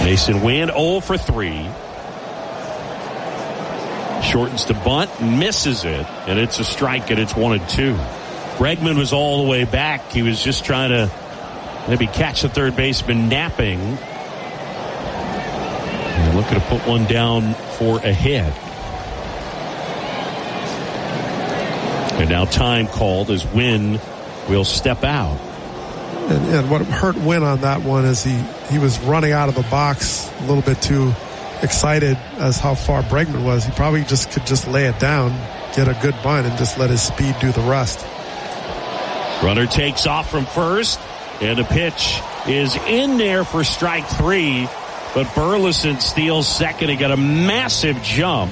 Mason Wynn 0 for 3. Shortens to bunt, misses it, and it's a strike, and it's 1-2. Bregman was all the way back. He was just trying to maybe catch the third baseman napping. And looking to put one down for a hit. And now time called as Wynn will step out. And what hurt Wynn on that one is he was running out of the box a little bit too excited as how far Bregman was. He probably could just lay it down, get a good bunt, and just let his speed do the rest. Runner takes off from first, and the pitch is in there for strike 3. But Burleson steals second. He got a massive jump.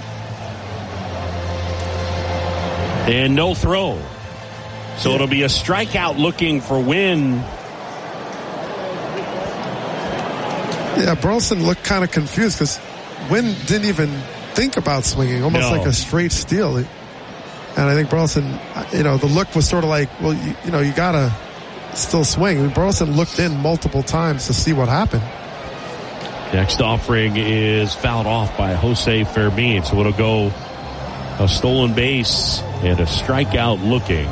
And no throw. So it'll be a strikeout looking for Wynn. Yeah, Burleson looked kind of confused because Wynn didn't even think about swinging, almost like a straight steal. And I think Burleson, the look was sort of like, well, you got to still swing. I mean, Burleson looked in multiple times to see what happened. Next offering is fouled off by Jose Fermin. So it'll go a stolen base and a strikeout looking.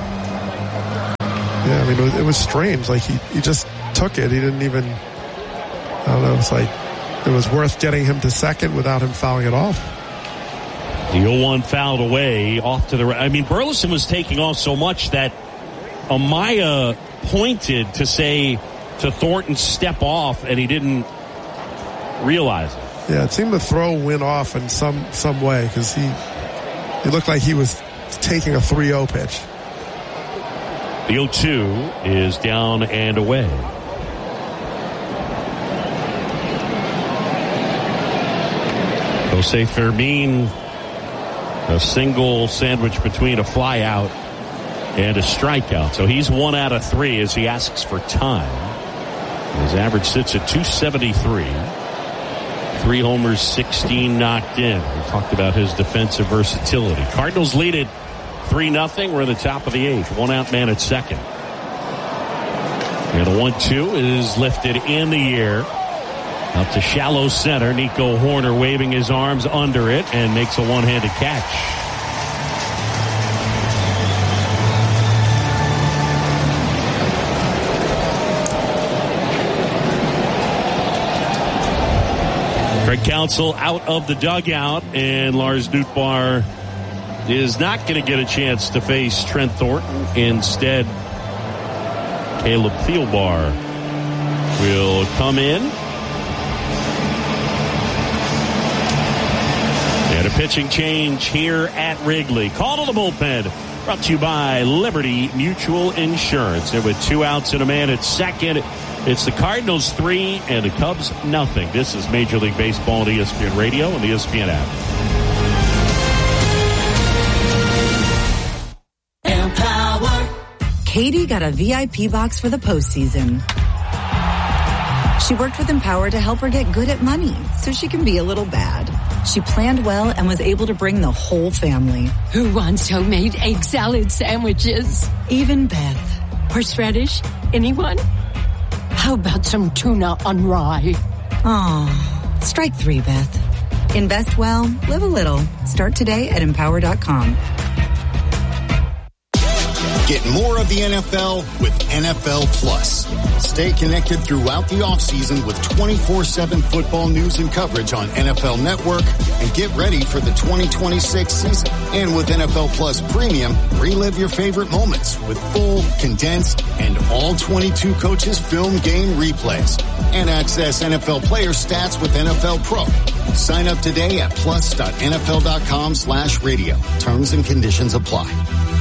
Yeah, I mean, it was strange. Like, he just took it. He didn't even, I don't know, it's like it was worth getting him to second without him fouling it off. The 0-1 fouled away off to the right. I mean, Burleson was taking off so much that Amaya pointed to say to Thornton, step off, and he didn't realize it. Yeah, it seemed the throw went off in some way because it looked like he was taking a 3-0 pitch. The 0-2 is down and away. Jose Fermin, a single sandwich between a fly out and a strikeout. So he's 1 out of 3 as he asks for time. His average sits at 273. 3 homers, 16 knocked in. We talked about his defensive versatility. Cardinals lead it 3-0. We're in the top of the 8th. 1 out man at second. And the 1-2 is lifted in the air. Up to shallow center. Nico Horner waving his arms under it and makes a one-handed catch. Craig Counsell out of the dugout, and Lars Nootbaar is not going to get a chance to face Trent Thornton. Instead, Caleb Thielbar will come in. And a pitching change here at Wrigley. Call to the bullpen. Brought to you by Liberty Mutual Insurance. And with 2 outs and a man at second, it's the Cardinals 3 and the Cubs 0. This is Major League Baseball on ESPN Radio and the ESPN app. Empower. Katie got a VIP box for the postseason. She worked with Empower to help her get good at money so she can be a little bad. She planned well and was able to bring the whole family. Who wants homemade egg salad sandwiches? Even Beth. Horseradish? Anyone? How about some tuna on rye? Aw, strike 3, Beth. Invest well, live a little. Start today at Empower.com. Get more of the NFL with NFL Plus. Stay connected throughout the offseason with 24/7 football news and coverage on NFL Network and get ready for the 2026 season. And with NFL Plus Premium, relive your favorite moments with full, condensed, and all 22 coaches film game replays. And access NFL player stats with NFL Pro. Sign up today at plus.nfl.com/radio. Terms and conditions apply.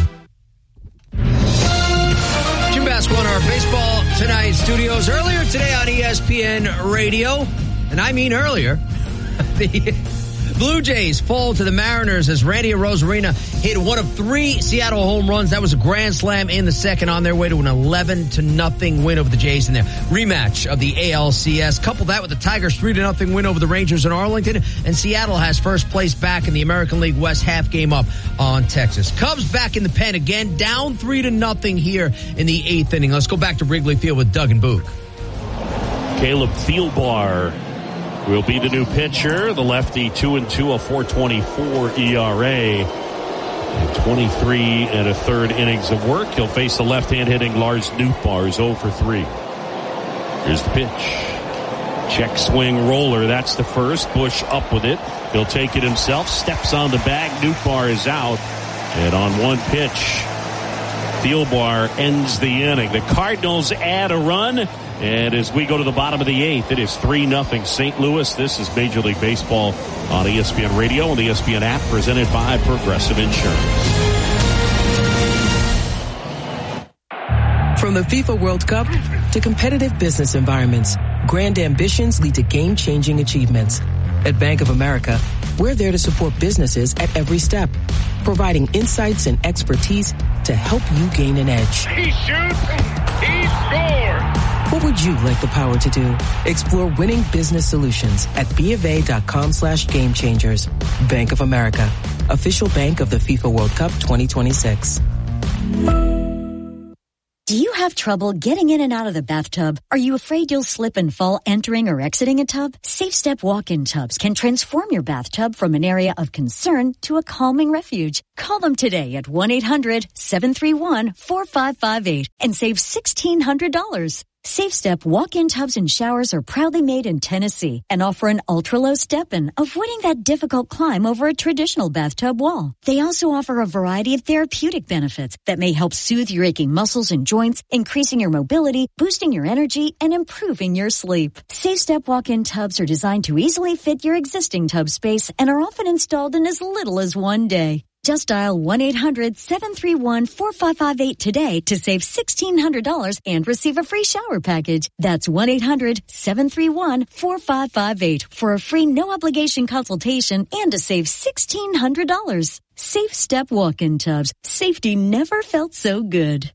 On our Baseball Tonight studios earlier today on ESPN Radio, and I mean earlier, the Blue Jays fall to the Mariners as Randy Arozarena hit one of 3 Seattle home runs. That was a grand slam in the second on their way to an 11-0 win over the Jays in their rematch of the ALCS. Couple that with the Tigers' 3-0 win over the Rangers in Arlington, and Seattle has first place back in the American League West, half game up on Texas. Cubs back in the pen again, down 3-0 here in the 8th inning. Let's go back to Wrigley Field with Doug and Boog. Caleb Thielbar will be the new pitcher. The lefty 2-2, a 4.24 ERA. And 23 and a third innings of work. He'll face the left-hand hitting Lars Nootbaar, who's 0 for 3. Here's the pitch. Check swing roller. That's the first. Bush up with it. He'll take it himself. Steps on the bag. Nootbaar is out. And on one pitch, Thielbar ends the inning. The Cardinals add a run. And as we go to the bottom of the 8th, it is 3-0 St. Louis. This is Major League Baseball on ESPN Radio and the ESPN app, presented by Progressive Insurance. From the FIFA World Cup to competitive business environments, grand ambitions lead to game-changing achievements. At Bank of America, we're there to support businesses at every step, providing insights and expertise to help you gain an edge. He shoots, he scores! What would you like the power to do? Explore winning business solutions at BofA.com/gamechangers. Bank of America, official bank of the FIFA World Cup 2026. Do you have trouble getting in and out of the bathtub? Are you afraid you'll slip and fall entering or exiting a tub? Safe Step walk-in tubs can transform your bathtub from an area of concern to a calming refuge. Call them today at 1-800-731-4558 and save $1,600. Safe Step walk-in tubs and showers are proudly made in Tennessee and offer an ultra-low step-in, avoiding that difficult climb over a traditional bathtub wall. They also offer a variety of therapeutic benefits that may help soothe your aching muscles and joints, increasing your mobility, boosting your energy, and improving your sleep. Safe Step walk-in tubs are designed to easily fit your existing tub space and are often installed in as little as one day. Just dial 1-800-731-4558 today to save $1,600 and receive a free shower package. That's 1-800-731-4558 for a free no-obligation consultation and to save $1,600. Safe Step walk-in tubs. Safety never felt so good.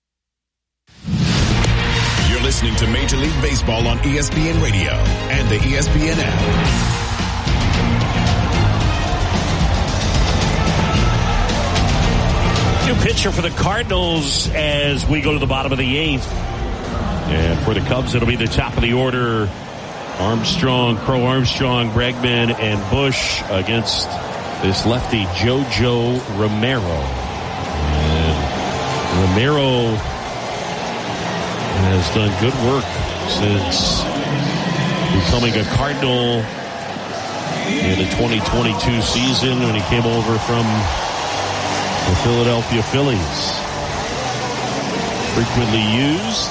You're listening to Major League Baseball on ESPN Radio and the ESPN app. New pitcher for the Cardinals as we go to the bottom of the 8th. And for the Cubs, it'll be the top of the order. Armstrong, Crow Armstrong, Bregman, and Bush against this lefty, JoJo Romero. And Romero has done good work since becoming a Cardinal in the 2022 season when he came over from the Philadelphia Phillies. Frequently used.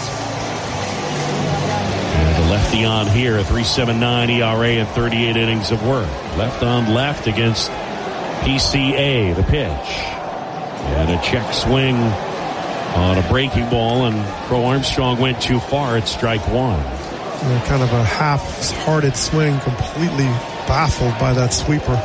And the lefty on here, a 3.79 ERA and 38 innings of work. Left on left against PCA, the pitch. And a check swing on a breaking ball, and Crow Armstrong went too far at strike one. Kind of a half-hearted swing, completely baffled by that sweeper.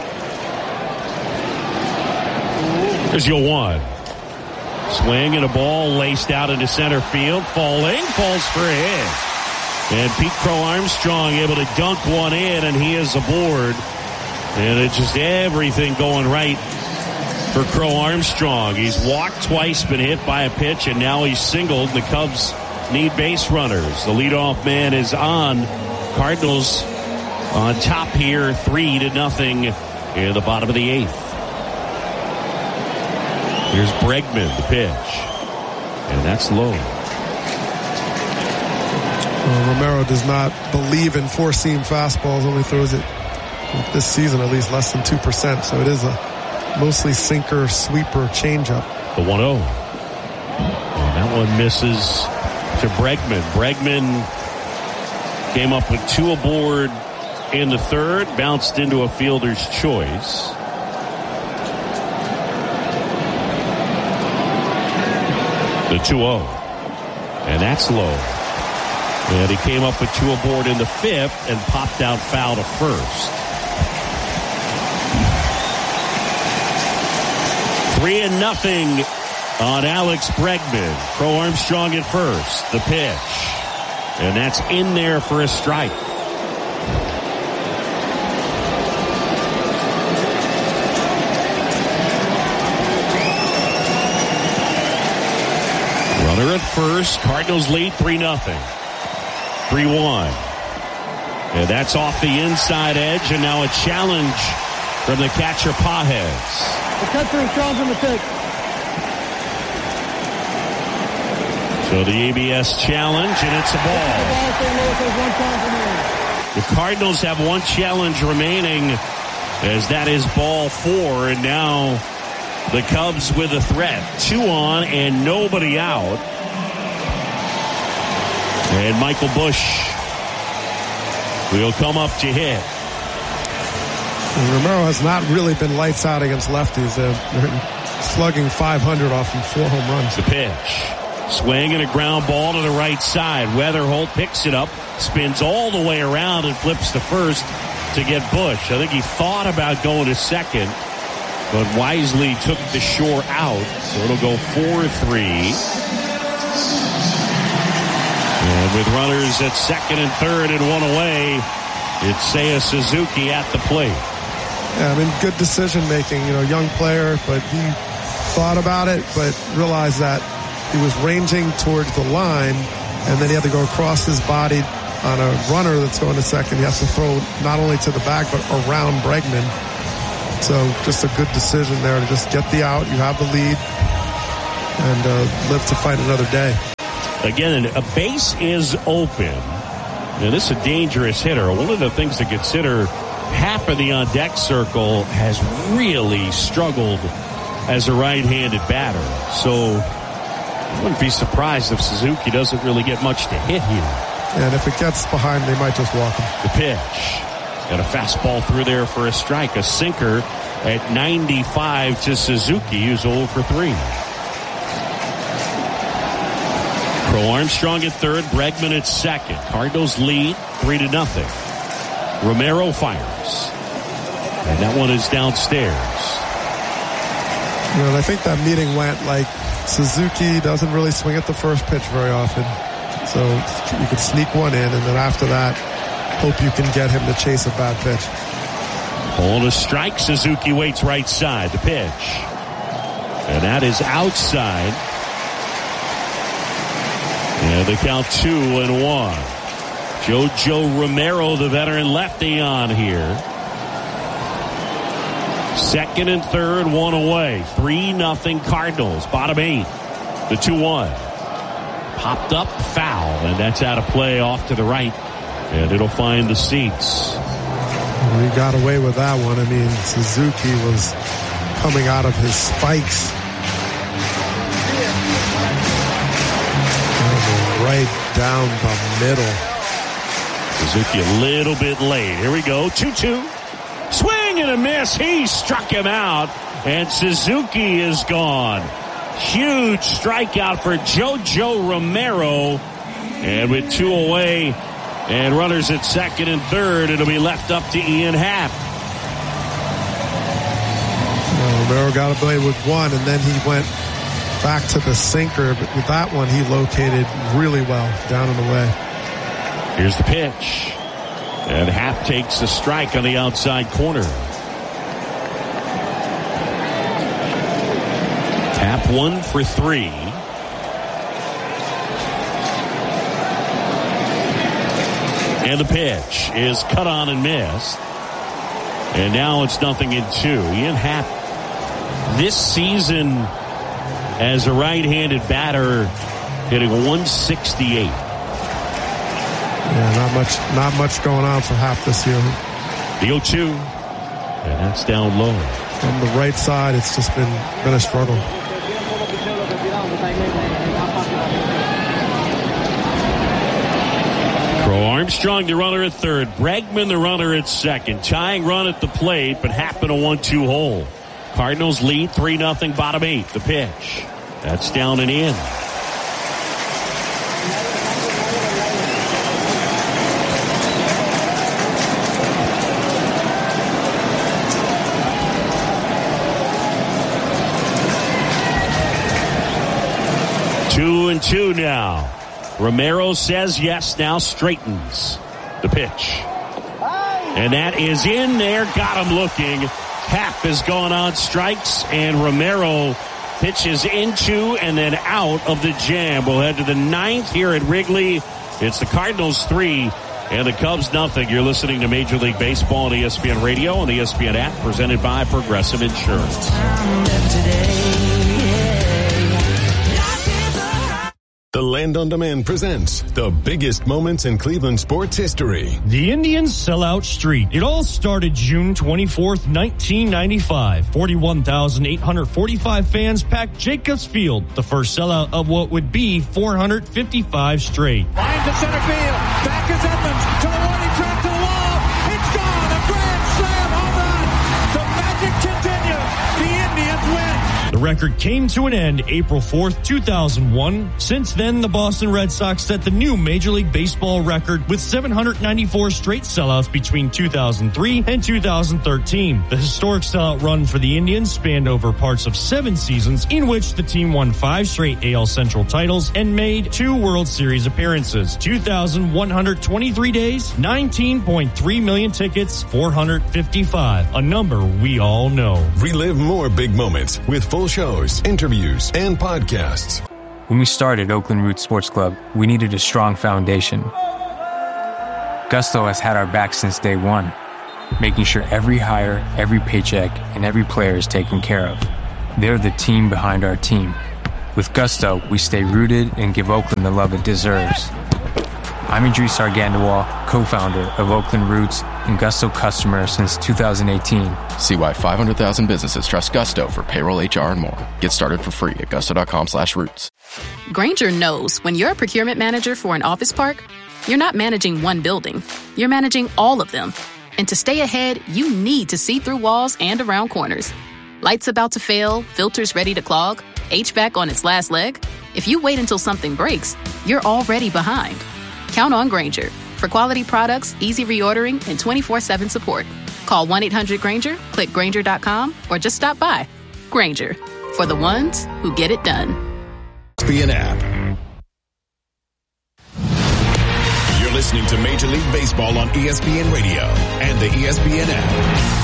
There's your one. Swing and a ball laced out into center field. Falls for a hit. And Pete Crow Armstrong able to dunk one in, and he is aboard. And it's just everything going right for Crow Armstrong. He's walked twice, been hit by a pitch, and now he's singled. The Cubs need base runners. The leadoff man is on. Cardinals on top here, 3-0 in the bottom of the 8th. Here's Bregman, the pitch. And that's low. Romero does not believe in four-seam fastballs, only throws it this season at least less than 2%. So it is a mostly sinker, sweeper, changeup. The 1-0. And that one misses to Bregman. Bregman came up with two aboard in the third, bounced into a fielder's choice. The 2-0. And that's low. And he came up with two aboard in the fifth and popped out foul to first. 3-0 on Alex Bregman. Crow Armstrong at first. The pitch. And that's in there for a strike. Runner at first. Cardinals lead 3-0. 3-1. And that's off the inside edge, and now a challenge from the catcher, Pages. The catcher is thrown from the pitch. So the ABS challenge, and it's a ball. The Cardinals have one challenge remaining, as that is ball 4, and now the Cubs with a threat. 2 on and nobody out. And Michael Busch will come up to hit. And Romero has not really been lights out against lefties. They're slugging .500 off from 4 home runs. The pitch. Swing and a ground ball to the right side. Weatherholt picks it up, spins all the way around and flips to first to get Busch. I think he thought about going to second, but wisely took the shore out. So it'll go 4-3. And with runners at second and third and one away, it's Seiya Suzuki at the plate. Yeah, I mean, good decision making. Young player, but he thought about it, but realized that he was ranging towards the line, and then he had to go across his body on a runner that's going to second. He has to throw not only to the back, but around Bregman. So just a good decision there to just get the out. You have the lead and live to fight another day. Again, a base is open. Now, this is a dangerous hitter. One of the things to consider, Happ in the on-deck circle has really struggled as a right-handed batter. So I wouldn't be surprised if Suzuki doesn't really get much to hit here. And if it gets behind, they might just walk him. The pitch. Got a fastball through there for a strike. A sinker at 95 to Suzuki, who's 0 for 3. Crow Armstrong at third, Bregman at second. Cardinals lead 3-0. Romero fires. And that one is downstairs. I think that meeting went like Suzuki doesn't really swing at the first pitch very often. So you could sneak one in, and then after that, hope you can get him to chase a bad pitch. Ball to strike. Suzuki waits right side. The pitch. And that is outside. And the count 2-1. JoJo Romero, the veteran lefty, on here. Second and third, one away. 3-0 Cardinals. Bottom 8. The 2-1. Popped up, foul, and that's out of play off to the right. And it'll find the seats. Well, he got away with that one. I mean, Suzuki was coming out of his spikes. Right down the middle. Suzuki a little bit late. Here we go. 2-2. Swing and a miss. He struck him out, and Suzuki is gone. Huge strikeout for JoJo Romero. And with 2 away and runners at second and third, it'll be left up to Ian Happ. Well, Romero got away with 1, and then he went back to the sinker. But with that one, he located really well down and away. Here's the pitch. And Happ takes a strike on the outside corner. Happ 1 for 3. And the pitch is cut on and missed. And now it's 0-2. Ian Happ this season as a right-handed batter hitting 168. Yeah, not much going on for Happ this year. The 0-2. And that's down low. From the right side, it's just been a struggle. Crow Armstrong, the runner at third. Bregman, the runner at second. Tying run at the plate, but Happ in a 1-2 hole. Cardinals lead 3-0, bottom 8. The pitch. That's down and in. Two and 2 now. Romero says yes, now straightens the pitch. And that is in there. Got him looking. Happ has gone on strikes, and Romero pitches into and then out of the jam. We'll head to the 9th here at Wrigley. It's the Cardinals 3 and the Cubs nothing. You're listening to Major League Baseball on ESPN Radio and the ESPN app, presented by Progressive Insurance. The Land on Demand presents the biggest moments in Cleveland sports history. The Indians sellout street. It all started June 24th, 1995. 41,845 fans packed Jacobs Field, the first sellout of what would be 455 straight. Line to center field. Back is Edmonds. To the right, he tracked to the wall. It's gone. A grand slam home run. The magic continues. The Indians win. The record came to an end April 4th, 2001. Since then, the Boston Red Sox set the new Major League Baseball record with 794 straight sellouts between 2003 and 2013. The historic sellout run for the Indians spanned over parts of 7 seasons, in which the team won 5 straight AL Central titles and made 2 World Series appearances. 2,123 days, 19.3 million tickets, 455, a number we all know. Relive more big moments with full shows, interviews, and podcasts. When we started Oakland Roots Sports Club, we needed a strong foundation. Gusto has had our back since day one, making sure every hire, every paycheck, and every player is taken care of. They're the team behind our team. With Gusto, we stay rooted and give Oakland the love it deserves. I'm Idris Argandawal, co-founder of Oakland Roots and Gusto customer since 2018. See why 500,000 businesses trust Gusto for payroll, HR, and more. Get started for free at gusto.com/roots. Grainger knows when you're a procurement manager for an office park, you're not managing one building. You're managing all of them. And to stay ahead, you need to see through walls and around corners. Lights about to fail, filters ready to clog, HVAC on its last leg. If you wait until something breaks, you're already behind. Count on Grainger for quality products, easy reordering, and 24/7 support. Call 1-800-GRAINGER, click Grainger.com, or just stop by. Grainger, for the ones who get it done. ESPN app. You're listening to Major League Baseball on ESPN Radio and the ESPN app.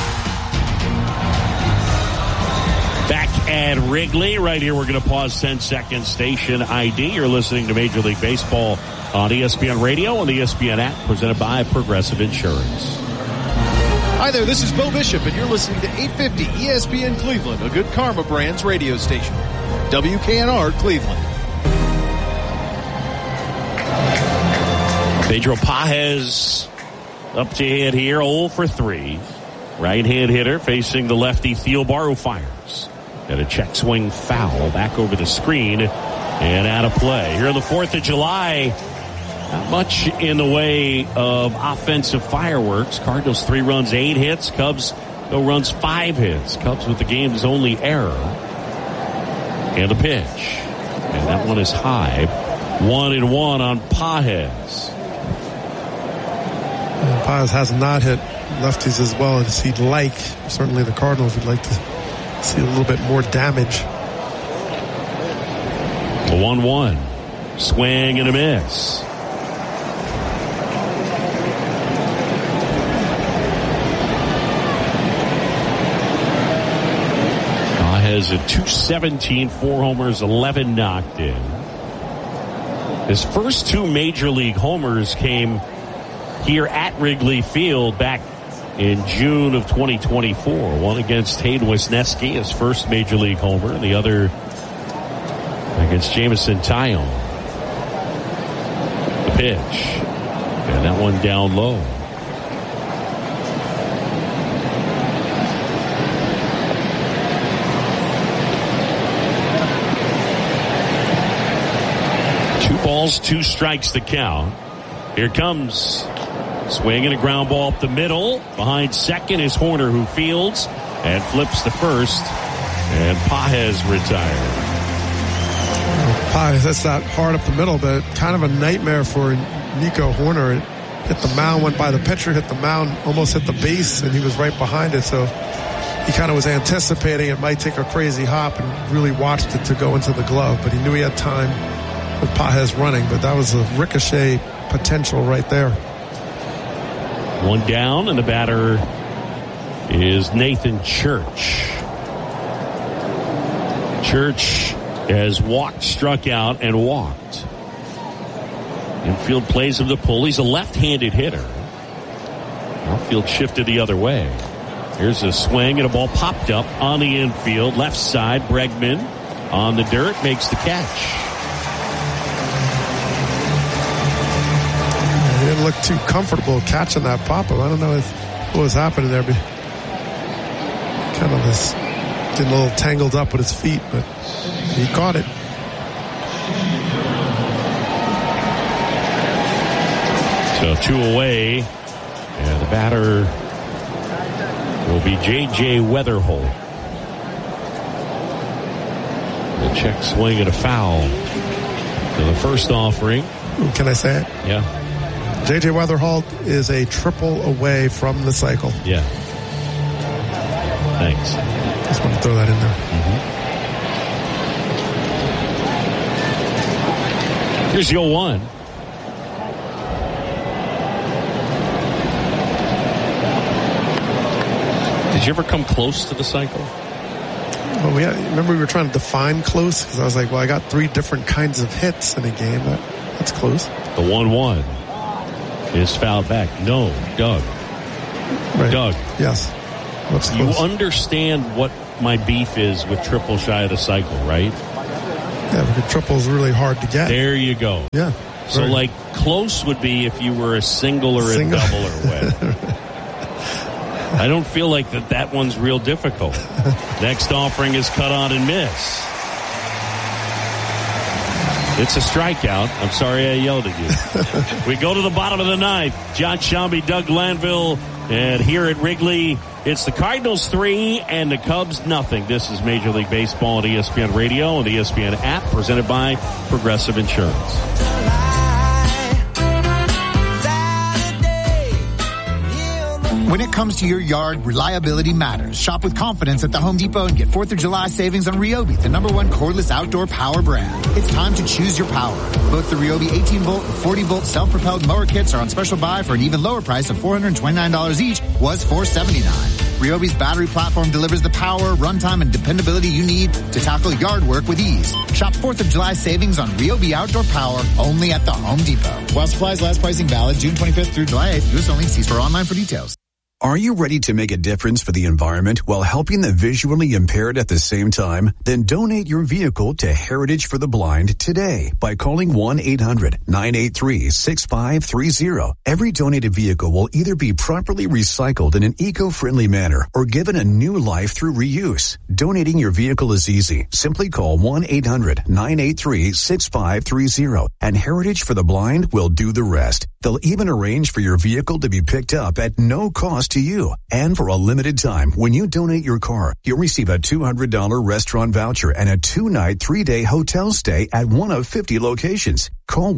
Back at Wrigley, right here, we're going to pause 10 seconds. Station ID. You're listening to Major League Baseball on ESPN Radio and the ESPN app, presented by Progressive Insurance. Hi there, this is Bo Bishop, and you're listening to 850 ESPN Cleveland, a Good Karma Brands radio station. WKNR Cleveland. Pedro Pages up to hit here, 0 for 3. Right-hand hitter facing the lefty Thielbar, who fires. And a check swing foul back over the screen and out of play. Here on the 4th of July, not much in the way of offensive fireworks. Cardinals 3 runs, 8 hits. Cubs no runs, 5 hits. Cubs with the game's only error. And a pitch. And that one is high. 1-1 on Pages. Pages has not hit lefties as well as he'd like. Certainly the Cardinals would like to see a little bit more damage. 1-1. Swing and a miss. Pages at .217, 4 homers, 11 knocked in. His first 2 major league homers came here at Wrigley Field back in June of 2024. One against Hayden Wesneski, his first major league homer, and the other against Jameson Taillon. The pitch. And that one down low. Balls, 2 strikes the count. Here comes swing and a ground ball up the middle. Behind second is Horner, who fields and flips to first. And Pages retired. Pages, that's not hard up the middle, but kind of a nightmare for Nico Horner. It hit the mound, went by the pitcher, hit the mound, almost hit the base, and he was right behind it. So he kind of was anticipating it might take a crazy hop and really watched it to go into the glove. But he knew he had time with Pages running, but that was a ricochet potential right there. 1 down, and the batter is Nathan Church. Church has walked, struck out, and walked Infield plays him the pull. He's a left-handed hitter. Outfield shifted the other way. Here's a swing and a ball popped up on the infield. Left side, Bregman on the dirt makes the catch. He didn't look too comfortable catching that pop-up. I don't know what was happening there. Kind of was getting a little tangled up with his feet, but he caught it. So 2 away, and the batter will be J.J. Weatherholt. The check swing and a foul to the first offering. Can I say it? Yeah. J.J. Weatherholt is a triple away from the cycle. Yeah. Thanks. Just want to throw that in there. Mm-hmm. Here's the 0-1. Did you ever come close to the cycle? Well, remember we were trying to define close? Because I was like, well, I got 3 different kinds of hits in a game. That's close. The 1-1 is fouled back. No, Doug. Right. Doug. Yes. You understand what my beef is with triple shy of the cycle, right? Yeah, because triple is really hard to get. There you go. Yeah. So, like, close would be if you were a single or a double or what. I don't feel like that one's real difficult. Next offering is cut on and miss. It's a strikeout. I'm sorry I yelled at you. We go to the bottom of the 9th. John Shelby, Doug Glanville, and here at Wrigley, it's the Cardinals 3 and the Cubs nothing. This is Major League Baseball on ESPN Radio and the ESPN app, presented by Progressive Insurance. When it comes to your yard, reliability matters. Shop with confidence at the Home Depot and get 4th of July savings on Ryobi, the #1 cordless outdoor power brand. It's time to choose your power. Both the Ryobi 18-volt and 40-volt self-propelled mower kits are on special buy for an even lower price of $429 each, was $479. Ryobi's battery platform delivers the power, runtime, and dependability you need to tackle yard work with ease. Shop 4th of July savings on Ryobi outdoor power only at the Home Depot. While supplies last, pricing valid June 25th through July 8th. U.S. only. See store online for details. Are you ready to make a difference for the environment while helping the visually impaired at the same time? Then donate your vehicle to Heritage for the Blind today by calling 1-800-983-6530. Every donated vehicle will either be properly recycled in an eco-friendly manner or given a new life through reuse. Donating your vehicle is easy. Simply call 1-800-983-6530 and Heritage for the Blind will do the rest. They'll even arrange for your vehicle to be picked up at no cost to you. And for a limited time, when you donate your car, you'll receive a $200 restaurant voucher and a 2-night, 3-day hotel stay at one of 50 locations. Call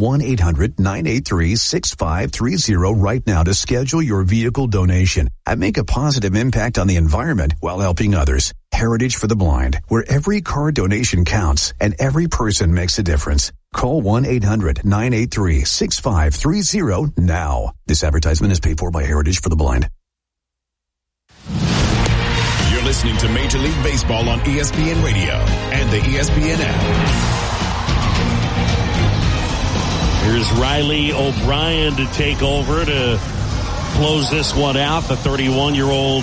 1-800-983-6530 right now to schedule your vehicle donation and make a positive impact on the environment while helping others. Heritage for the Blind, where every car donation counts and every person makes a difference. Call 1-800-983-6530 now. This advertisement is paid for by Heritage for the Blind. You're listening to Major League Baseball on ESPN Radio and the ESPN app. Here's Riley O'Brien to take over to close this one out. The 31-year-old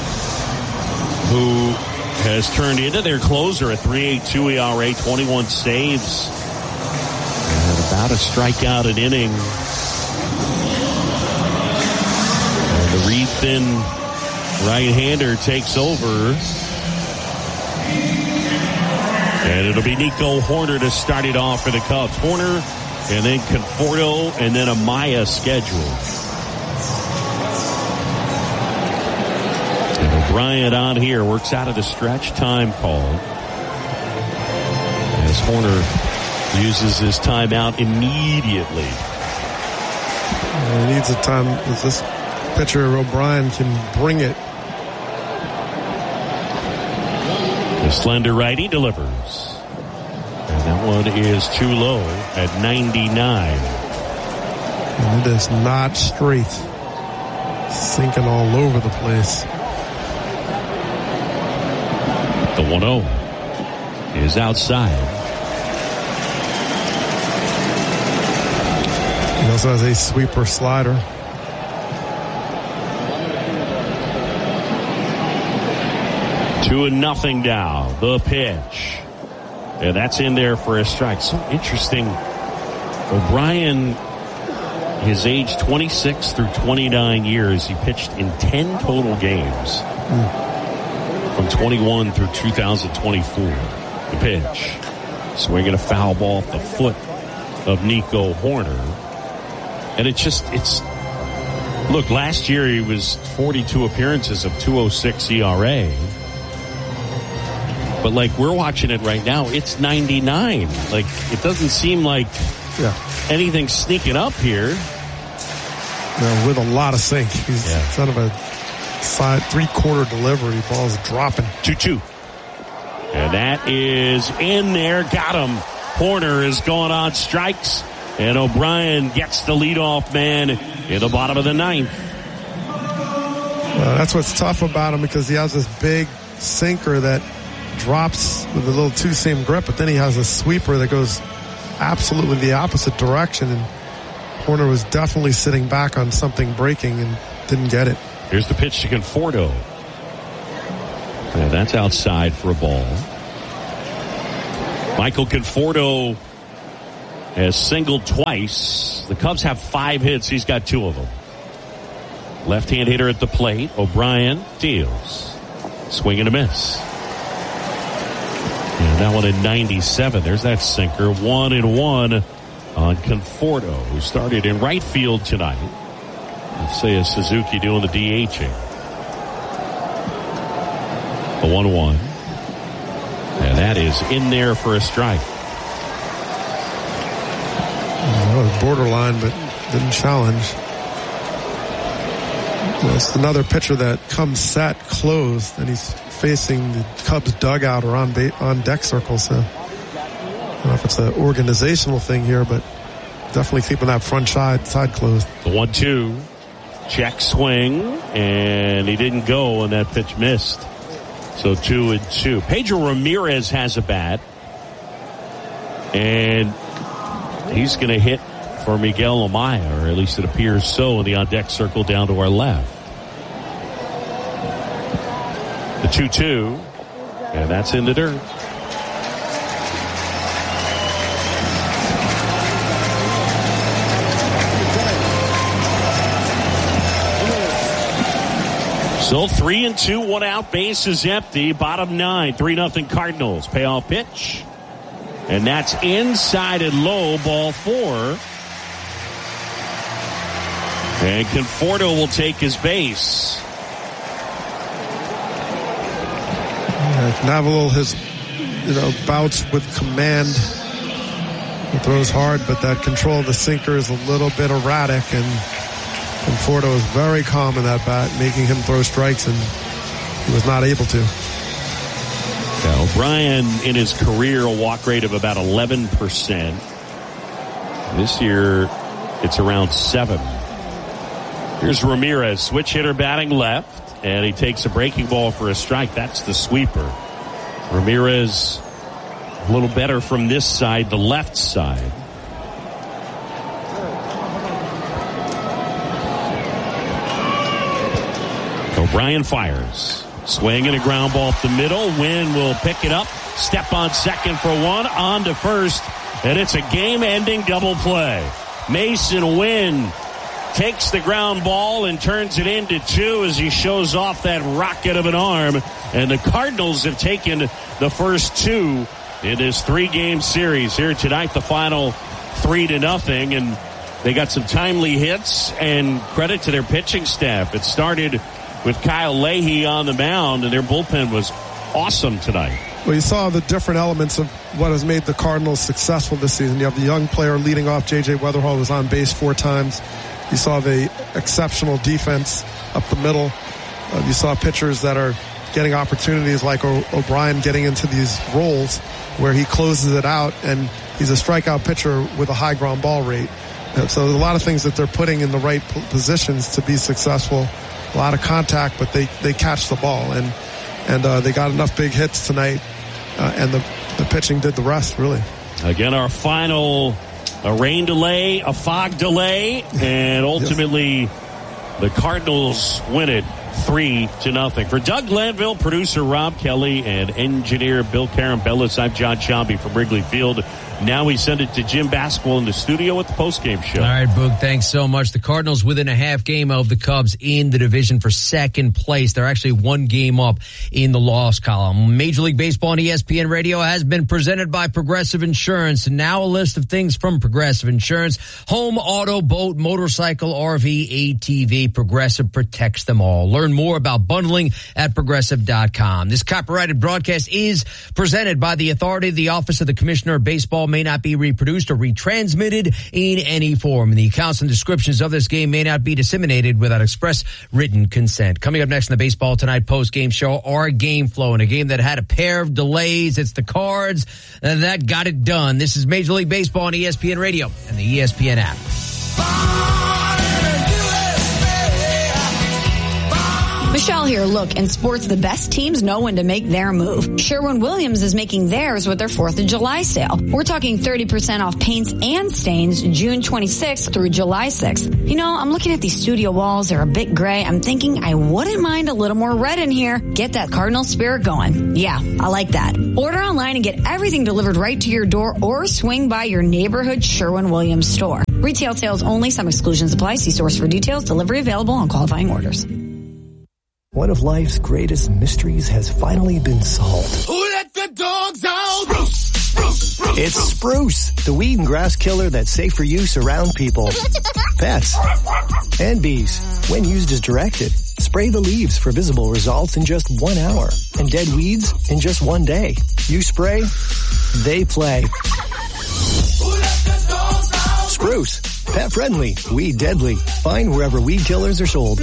who has turned into their closer, a 3.82 ERA, 21 saves, and about a strikeout an inning. And the reed-thin right-hander takes over. And it'll be Nico Hoerner to start it off for the Cubs. Hoerner, and then Conforto, and then Amaya scheduled. And O'Brien on here works out of the stretch time called. As Hoerner uses his timeout immediately. He needs a time with this pitcher. O'Brien can bring it. The slender righty delivers. And that one is too low at 99. And it is not straight. Sinking all over the place. The 1-0 is outside. He also has a sweeper slider. 2-0 now. The pitch. And that's in there for a strike. So interesting. O'Brien, his age 26 through 29 years, he pitched in 10 total games from 21 through 2024. The pitch. Swinging a foul ball off the foot of Nico Horner. And look, last year he was 42 appearances of 2.06 ERA. But like we're watching it right now, it's 99. Like it doesn't seem like anything sneaking up here. With a lot of sink. He's sort of a side 3/4 delivery. Ball's dropping. 2-2. And that is in there. Got him. Horner is going on strikes. And O'Brien gets the leadoff man in the bottom of the ninth. That's what's tough about him, because he has this big sinker that drops with a little two-seam grip, but then he has a sweeper that goes absolutely the opposite direction. And Horner was definitely sitting back on something breaking and didn't get it. Here's the pitch to Conforto. Yeah, that's outside for a ball. Michael Conforto has singled twice. The Cubs have 5 hits. He's got 2 of them. Left-hand hitter at the plate. O'Brien deals. Swing and a miss. And that one in 97. There's that sinker. 1-1 on Conforto, who started in right field tonight. Let's say is Suzuki doing the DHing. The 1-1. And that is in there for a strike. Well, it was borderline, but didn't challenge. Well, it's another pitcher that comes set closed, and he's facing the Cubs dugout or on deck circle. So I don't know if it's an organizational thing here, but definitely keeping that front side closed. The 1-2. Check swing, and he didn't go, and that pitch missed. So 2-2. Pedro Ramirez has a bat, and he's going to hit for Miguel Amaya, or at least it appears so, in the on-deck circle down to our left. The 2-2, and that's in the dirt. So 3-2, 1 out, base is empty. Bottom 9, 3-0 Cardinals. Payoff pitch. And that's inside and low, ball 4. And Conforto will take his base. Navarro has, bouts with command. He throws hard, but that control of the sinker is a little bit erratic, and Conforto is very calm in that bat, making him throw strikes, and he was not able to. Yeah, O'Brien, in his career, a walk rate of about 11%. This year, it's around 7. Here's Ramirez, switch hitter batting left, and he takes a breaking ball for a strike. That's the sweeper. Ramirez a little better from this side, the left side. O'Brien fires. Swing and a ground ball up the middle. Wynn will pick it up. Step on second for 1. On to first. And it's a game-ending double play. Mason Wynn takes the ground ball and turns it into 2 as he shows off that rocket of an arm. And the Cardinals have taken the first 2 in this 3-game series. Here tonight, the final 3-0. And they got some timely hits, and credit to their pitching staff. It started with Kyle Leahy on the mound, and their bullpen was awesome tonight. Well, you saw the different elements of what has made the Cardinals successful this season. You have the young player leading off. J.J. Weatherall was on base 4 times. You saw the exceptional defense up the middle. You saw pitchers that are getting opportunities like O'Brien getting into these roles where he closes it out, and he's a strikeout pitcher with a high ground ball rate. So there's a lot of things that they're putting in the right positions to be successful. A lot of contact, but they catch the ball, and they got enough big hits tonight, and the pitching did the rest, really. Again, our final a rain delay, a fog delay, and ultimately the Cardinals win it 3-0. For Doug Glanville, producer Rob Kelly, and engineer Bill Carambellis, I'm John Sciambi from Wrigley Field. Now we send it to Jim Basquill in the studio with the postgame show. All right, Boog, thanks so much. The Cardinals within a half game of the Cubs in the division for second place. They're actually one game up in the loss column. Major League Baseball on ESPN Radio has been presented by Progressive Insurance. And now a list of things from Progressive Insurance. Home, auto, boat, motorcycle, RV, ATV. Progressive protects them all. Learn more about bundling at Progressive.com. This copyrighted broadcast is presented by the authority of the Office of the Commissioner of Baseball. May not be reproduced or retransmitted in any form. And the accounts and descriptions of this game may not be disseminated without express written consent. Coming up next in the Baseball Tonight post-game show, our game flow in a game that had a pair of delays. It's the Cards that got it done. This is Major League Baseball on ESPN Radio and the ESPN app. Michelle here. Look, in sports, the best teams know when to make their move. Sherwin-Williams is making theirs with their 4th of July sale. We're talking 30% off paints and stains June 26th through July 6th. You know, I'm looking at these studio walls. They're a bit gray. I'm thinking I wouldn't mind a little more red in here. Get that Cardinal spirit going. Yeah, I like that. Order online and get everything delivered right to your door or swing by your neighborhood Sherwin-Williams store. Retail sales only. Some exclusions apply. See source for details. Delivery available on qualifying orders. One of life's greatest mysteries has finally been solved. Who let the dogs out? Spruce, spruce, spruce. It's Spruce, the weed and grass killer that's safe for use around people, pets, and bees. When used as directed, spray the leaves for visible results in just 1 hour and dead weeds in just 1 day. You spray, they play. Who let the dogs out? Spruce, pet friendly, weed deadly. Find wherever weed killers are sold.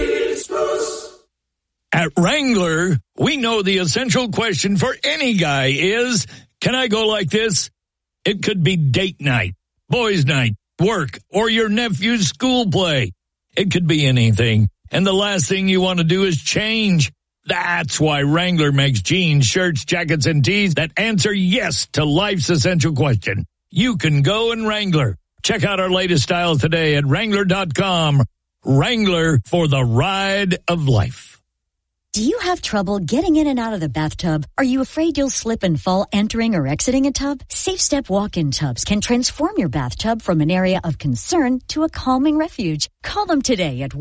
At Wrangler, we know the essential question for any guy is, can I go like this? It could be date night, boys' night, work, or your nephew's school play. It could be anything. And the last thing you want to do is change. That's why Wrangler makes jeans, shirts, jackets, and tees that answer yes to life's essential question. You can go in Wrangler. Check out our latest styles today at Wrangler.com. Wrangler, for the ride of life. Do you have trouble getting in and out of the bathtub? Are you afraid you'll slip and fall entering or exiting a tub? Safe Step walk-in tubs can transform your bathtub from an area of concern to a calming refuge. Call them today at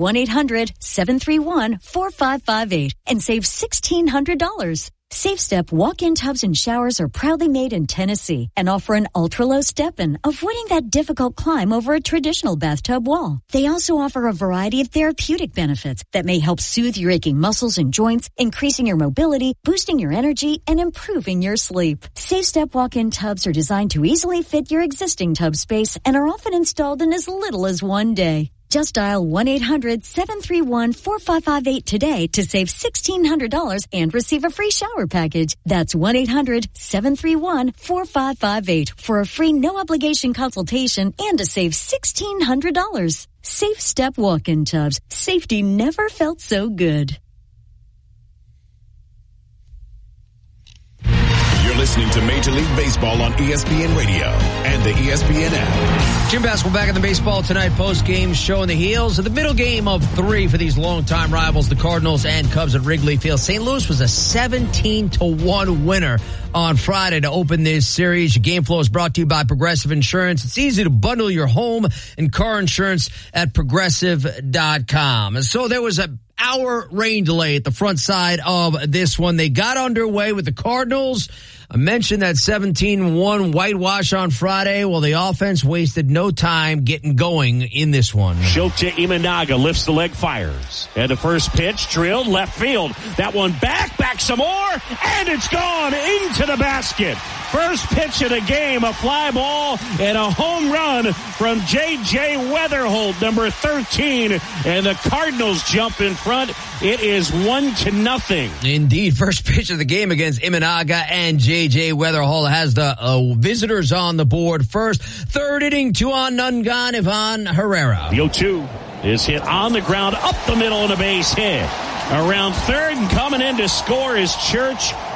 1-800-731-4558 and save $1,600. Safe Step walk-in tubs and showers are proudly made in Tennessee and offer an ultra-low step-in, avoiding that difficult climb over a traditional bathtub wall. They also offer a variety of therapeutic benefits that may help soothe your aching muscles and joints, increasing your mobility, boosting your energy, and improving your sleep. Safe Step walk-in tubs are designed to easily fit your existing tub space and are often installed in as little as 1 day. Just dial 1-800-731-4558 today to save $1,600 and receive a free shower package. That's 1-800-731-4558 for a free no-obligation consultation and to save $1,600. Safe Step walk-in tubs. Safety never felt so good. You're listening to Major League Baseball on ESPN Radio and the ESPN app. Jim Basquill back in the Baseball Tonight post-game show in the heels of the middle game of 3 for these longtime rivals, the Cardinals and Cubs at Wrigley Field. St. Louis was a 17-1 winner on Friday to open this series. Your game flow is brought to you by Progressive Insurance. It's easy to bundle your home and car insurance at Progressive.com. And so there was a hour rain delay at the front side of this one. They got underway with the Cardinals. I mentioned that 17-1 whitewash on Friday. Well, the offense wasted no time getting going in this one. Shota Imanaga lifts the leg, fires. And the first pitch drilled left field. That one back some more, and it's gone into the basket. First pitch of the game, a fly ball and a home run from J.J. Weatherholt, number 13. And the Cardinals jump in front. It is 1-0. Indeed, first pitch of the game against Imanaga, and J.J. Weatherholt has the visitors on the board first. Third inning, 2-on, none gone, Ivan Herrera. The 0-2 is hit on the ground, up the middle, and a base hit. Around third and coming in to score is Church.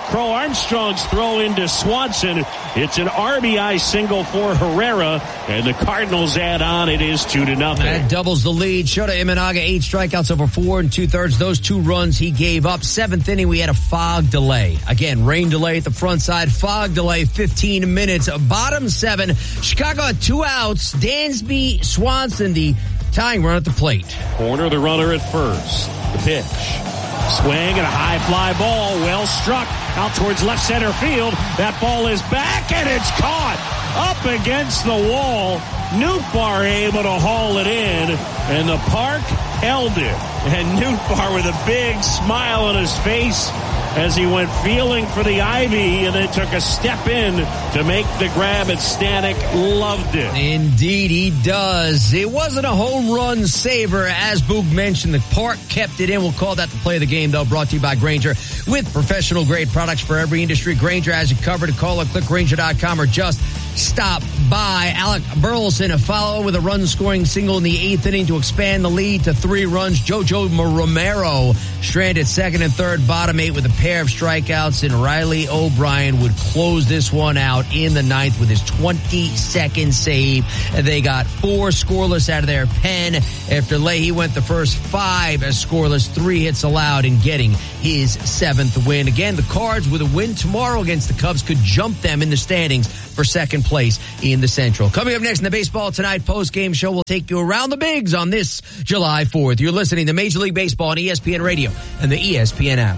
Crow Armstrong's throw into Swanson. It's an RBI single for Herrera, and the Cardinals add on. It is 2-0. That doubles the lead. Shota Imanaga, 8 strikeouts over 4 2/3. Those 2 runs he gave up. 7th inning, we had a fog delay. Again, rain delay at the front side. Fog delay, 15 minutes. Bottom 7. Chicago had 2 outs. Dansby Swanson, the tying run at the plate. Corner the runner at first. The pitch. Swing and a high fly ball. Well struck out towards left center field. That ball is back and it's caught up against the wall. Nootbaar able to haul it in, and the park held it. And Nootbaar with a big smile on his face as he went feeling for the ivy and then took a step in to make the grab, and Stanek loved it. Indeed he does. It wasn't a home run saver, as Boog mentioned. The park kept it in. We'll call that the play of the game, though, brought to you by Grainger. With professional grade products for every industry, Grainger has you covered. Call or click Grainger.com or just stop by. Alec Burleson, a follow with a run-scoring single in the 8th inning to expand the lead to 3 runs. Jojo Romero stranded 2nd and 3rd, bottom 8 with a pair of strikeouts, and Riley O'Brien would close this one out in the 9th with his 22nd save. And they got 4 scoreless out of their pen after Leahy went the first 5 as scoreless, 3 hits allowed, in getting his 7th win. Again, the Cards with a win tomorrow against the Cubs could jump them in the standings for 2nd place in the Central. Coming up next in the Baseball Tonight post-game show, we'll take you around the bigs on this July 4th. You're listening to Major League Baseball on ESPN Radio and the ESPN app.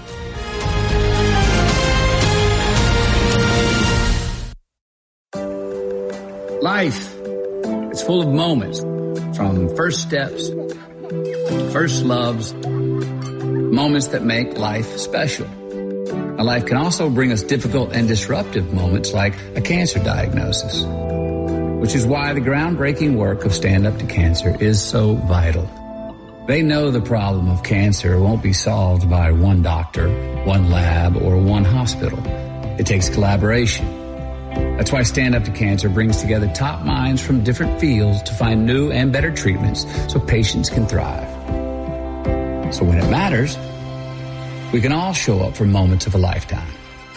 Life is full of moments, from first steps, first loves, moments that make life special. Now, life can also bring us difficult and disruptive moments like a cancer diagnosis, which is why the groundbreaking work of Stand Up to Cancer is so vital. They know the problem of cancer won't be solved by one doctor, one lab, or one hospital. It takes collaboration. That's why Stand Up to Cancer brings together top minds from different fields to find new and better treatments so patients can thrive. So when it matters, we can all show up for moments of a lifetime.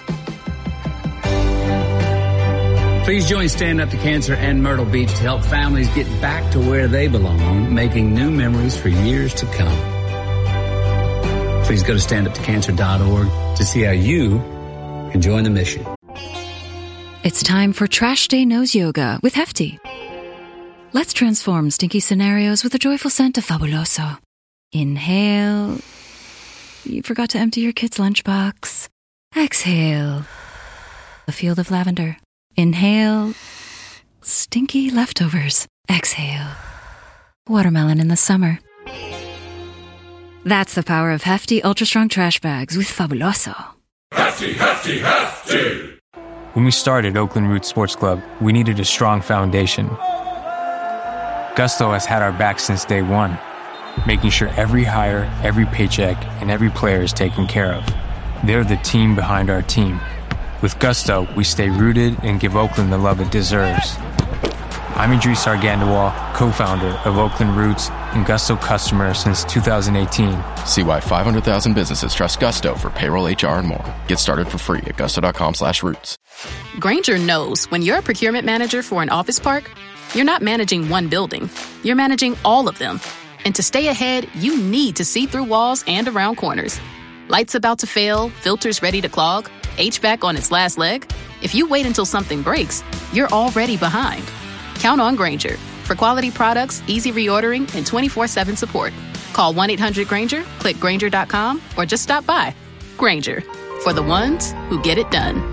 Please join Stand Up to Cancer and Myrtle Beach to help families get back to where they belong, making new memories for years to come. Please go to standuptocancer.org to see how you can join the mission. It's time for Trash Day Nose Yoga with Hefty. Let's transform stinky scenarios with a joyful scent of Fabuloso. Inhale. You forgot to empty your kid's lunchbox. Exhale. A field of lavender. Inhale. Stinky leftovers. Exhale. Watermelon in the summer. That's the power of Hefty Ultra Strong Trash Bags with Fabuloso. Hefty, hefty, hefty! When we started Oakland Roots Sports Club, we needed a strong foundation. Gusto has had our back since day one, making sure every hire, every paycheck, and every player is taken care of. They're the team behind our team. With Gusto, we stay rooted and give Oakland the love it deserves. I'm Idris Argandawal, co-founder of Oakland Roots and Gusto customer since 2018. See why 500,000 businesses trust Gusto for payroll, HR, and more. Get started for free at gusto.com/roots. Grainger knows when you're a procurement manager for an office park, you're not managing one building. You're managing all of them. And to stay ahead, you need to see through walls and around corners. Lights about to fail, filters ready to clog, HVAC on its last leg. If you wait until something breaks, you're already behind. Count on Grainger for quality products, easy reordering, and 24/7 support. Call 1-800-GRAINGER, click Grainger.com, or just stop by. Grainger, for the ones who get it done.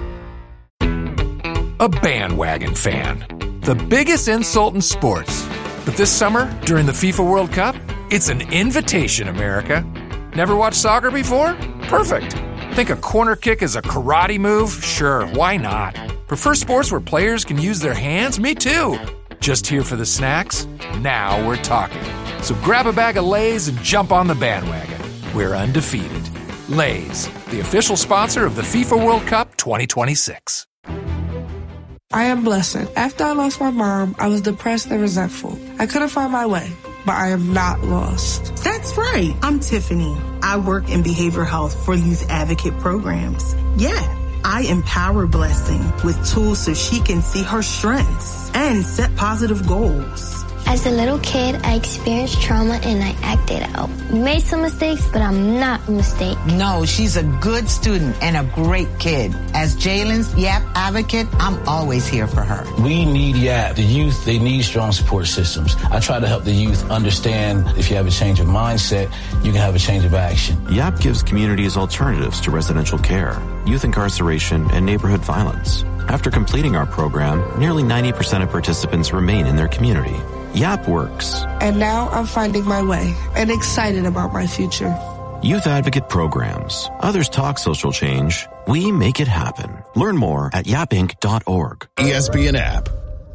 A bandwagon fan. The biggest insult in sports. But this summer, during the FIFA World Cup, it's an invitation, America. Never watched soccer before? Perfect. Think a corner kick is a karate move? Sure, why not? Prefer sports where players can use their hands? Me too. Just here for the snacks? Now we're talking. So grab a bag of Lay's and jump on the bandwagon. We're undefeated. Lay's, the official sponsor of the FIFA World Cup 2026. I am Blessed. After I lost my mom, I was depressed and resentful. I couldn't find my way, but I am not lost. That's right. I'm Tiffany. I work in behavioral health for youth advocate programs. Yeah, I empower Blessing with tools so she can see her strengths and set positive goals. As a little kid, I experienced trauma and I acted out. Made some mistakes, but I'm not a mistake. No, she's a good student and a great kid. As Jalen's YAP advocate, I'm always here for her. We need YAP. The youth, they need strong support systems. I try to help the youth understand if you have a change of mindset, you can have a change of action. YAP gives communities alternatives to residential care, youth incarceration, and neighborhood violence. After completing our program, nearly 90% of participants remain in their community. YAP works. And now I'm finding my way and excited about my future. Youth Advocate Programs. Others talk social change. We make it happen. Learn more at yapinc.org. ESPN app.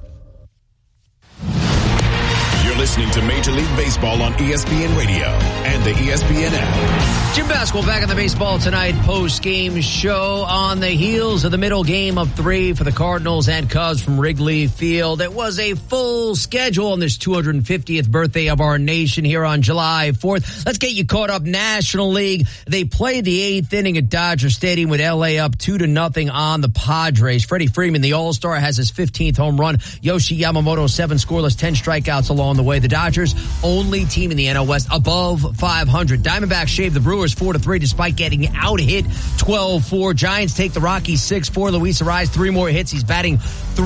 You're listening to Major League Baseball on ESPN Radio and the ESPN app. Jim Basquill back on the Baseball Tonight post-game show on the heels of the middle game of 3 for the Cardinals and Cubs from Wrigley Field. It was a full schedule on this 250th birthday of our nation here on July 4th. Let's get you caught up. National League. They played the 8th inning at Dodger Stadium with LA up 2-0 on the Padres. Freddie Freeman, the All-Star, has his 15th home run. Yoshi Yamamoto, 7 scoreless, 10 strikeouts along the way. The Dodgers, only team in the NL West above 500. Diamondbacks shave the Brewers 4-3 despite getting out-hit 12-4. Giants take the Rockies 6-4. Luis Arraez, 3 more hits. He's batting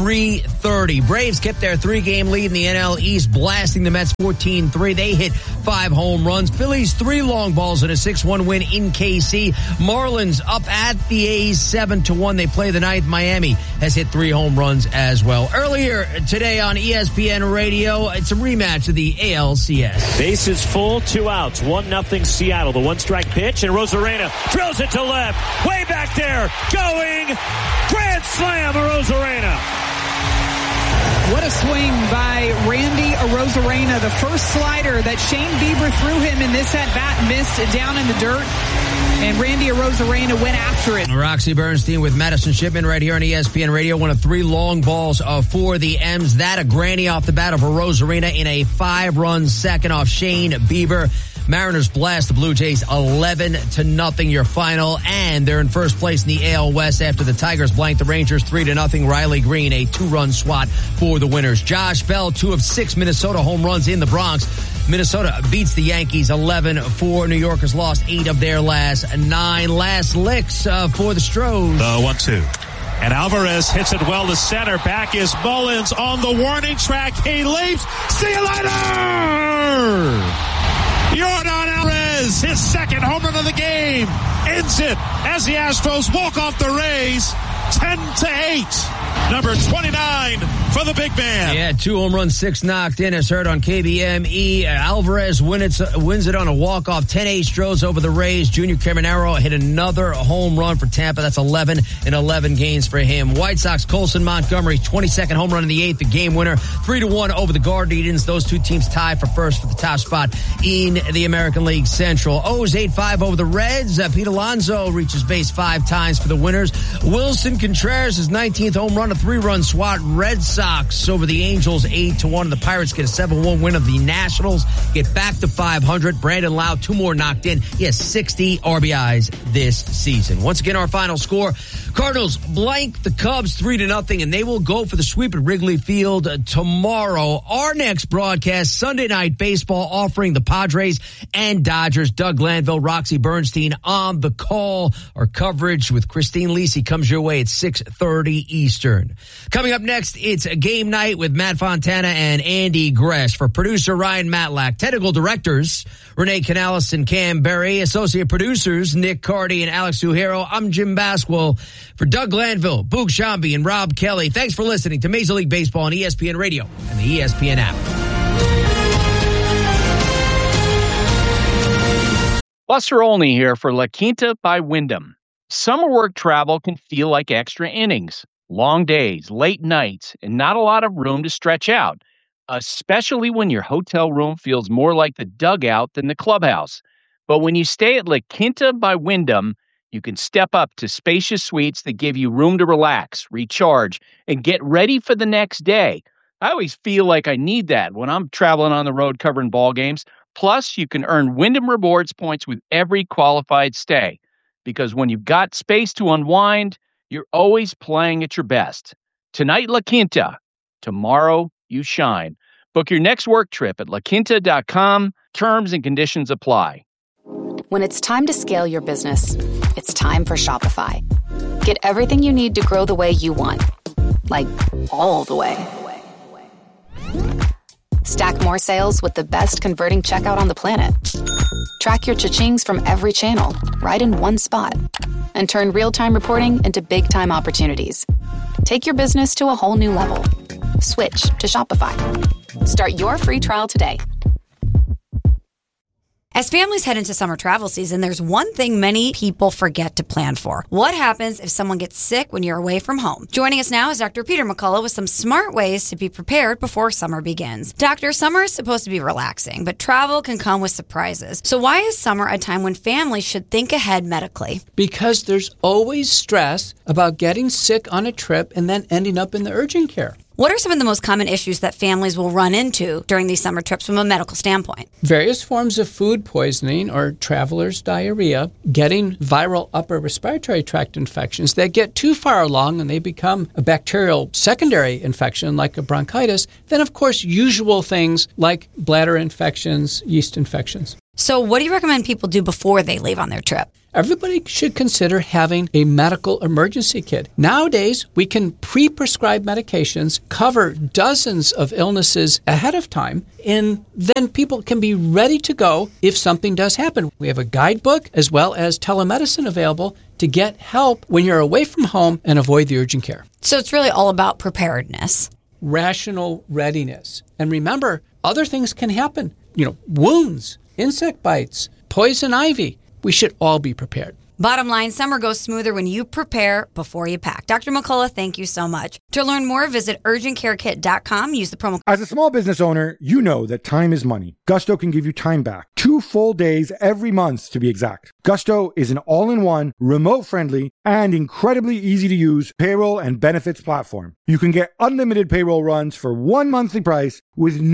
.330. Braves kept their 3-game lead in the NL East, blasting the Mets 14-3. They hit 5 home runs. Phillies 3 long balls in a 6-1 win in KC. Marlins up at the A's 7-1. They play the 9th. Miami has hit 3 home runs as well. Earlier today on ESPN Radio, it's a rematch of the ALCS. Bases full, 2 outs, 1-0 Seattle. The 1-strike pitch, and Rosarena drills it to left. Way back there, going. Grand slam, Rosarena. What a swing by Randy Arozarena. The first slider that Shane Bieber threw him in this at-bat missed down in the dirt. And Randy Arozarena went after it. Roxy Bernstein with Madison Shipman right here on ESPN Radio. One of 3 long balls for the M's. That a granny off the bat of Arozarena in a 5-run second off Shane Bieber. Mariners blast the Blue Jays 11-0 your final, and they're in first place in the AL West after the Tigers blanked the Rangers 3-0. Riley Green, a 2-run swat for the winners. Josh Bell, 2 of 6 Minnesota home runs in the Bronx. Minnesota beats the Yankees 11-4. New Yorkers lost 8 of their last 9. Last licks for the Stros. 1-2. And Alvarez hits it well to center. Back is Mullins on the warning track. He leaps. See you later! Yordan Alvarez, his second home run of the game, ends it as the Astros walk off the Rays 10-8. Number 29 for the big man. Yeah, 2 home runs, 6 knocked in, as heard on KBME. Alvarez wins it on a walk-off. 10-8 Stros over the Rays. Junior Caminero hit another home run for Tampa. That's 11 in 11 games for him. White Sox, Colson Montgomery, 22nd home run in the 8th, the game winner. 3-1 over the Guardians. Those 2 teams tie for first for the top spot in the American League Central. O's 8-5 over the Reds. Pete Alonso reaches base 5 times for the winners. Wilson Contreras, his 19th home run, a 3-run swat. Red Sox over the Angels 8-1. The Pirates get a 7-1 win of the Nationals, get back to 500. Brandon Lau, 2 more knocked in. He has 60 RBIs this season. Once again, our final score: Cardinals blank the Cubs 3-0, and they will go for the sweep at Wrigley Field tomorrow. Our next broadcast, Sunday Night Baseball, offering the Padres and Dodgers. Doug Glanville, Roxy Bernstein on the call. Our coverage with Christine Lisi comes your way at 6:30 Eastern. Coming up next, it's a game night with Matt Fontana and Andy Gresh. For producer Ryan Matlack, technical directors Renee Canales and Cam Berry, associate producers Nick Cardy and Alex Uhero. I'm Jim Basquill. For Doug Glanville, Boog Shambi, and Rob Kelly, thanks for listening to Major League Baseball on ESPN Radio and the ESPN app. Buster Olney here for La Quinta by Wyndham. Summer work travel can feel like extra innings. Long days, late nights, and not a lot of room to stretch out, especially when your hotel room feels more like the dugout than the clubhouse. But when you stay at La Quinta by Wyndham, you can step up to spacious suites that give you room to relax, recharge, and get ready for the next day. I always feel like I need that when I'm traveling on the road covering ball games. Plus, you can earn Wyndham Rewards points with every qualified stay. Because when you've got space to unwind, You're always playing at your best. Tonight, La Quinta. Tomorrow, you shine. Book your next work trip at laquinta.com. Terms and conditions apply. When it's time to scale your business, it's time for Shopify. Get everything you need to grow the way you want. Like, all the way. Stack more sales with the best converting checkout on the planet. Track your cha-chings from every channel, right in one spot. And turn real-time reporting into big-time opportunities. Take your business to a whole new level. Switch to Shopify. Start your free trial today. As families head into summer travel season, there's one thing many people forget to plan for. What happens if someone gets sick when you're away from home? Joining us now is Dr. Peter McCullough with some smart ways to be prepared before summer begins. Doctor, summer is supposed to be relaxing, but travel can come with surprises. So why is summer a time when families should think ahead medically? Because there's always stress about getting sick on a trip and then ending up in the urgent care. What are some of the most common issues that families will run into during these summer trips from a medical standpoint? Various forms of food poisoning or traveler's diarrhea, getting viral upper respiratory tract infections that get too far along and they become a bacterial secondary infection like a bronchitis. Then, of course, usual things like bladder infections, yeast infections. So what do you recommend people do before they leave on their trip? Everybody should consider having a medical emergency kit. Nowadays, we can pre-prescribe medications, cover dozens of illnesses ahead of time, and then people can be ready to go if something does happen. We have a guidebook as well as telemedicine available to get help when you're away from home and avoid the urgent care. So it's really all about preparedness. Rational readiness. And remember, other things can happen. Wounds, insect bites, poison ivy. We should all be prepared. Bottom line, summer goes smoother when you prepare before you pack. Dr. McCullough, thank you so much. To learn more, visit urgentcarekit.com. Use the promo. As a small business owner, you know that time is money. Gusto can give you time back. 2 full days every month, to be exact. Gusto is an all-in-one, remote-friendly, and incredibly easy-to-use payroll and benefits platform. You can get unlimited payroll runs for one monthly price with